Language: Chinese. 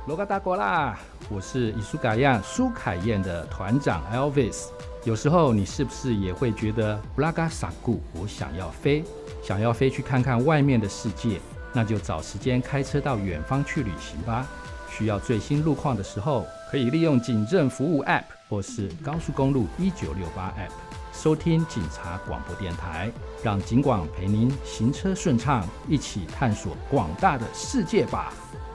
罗嘎达国啦，我是伊苏嘎样苏凯燕的团长 Elvis。有时候你是不是也会觉得布拉嘎萨古，我想要飞，想要飞去看看外面的世界？那就找时间开车到远方去旅行吧。需要最新路况的时候，可以利用警政服务 App 或是高速公路1968 App 收听警察广播电台，让警广陪您行车顺畅，一起探索广大的世界吧。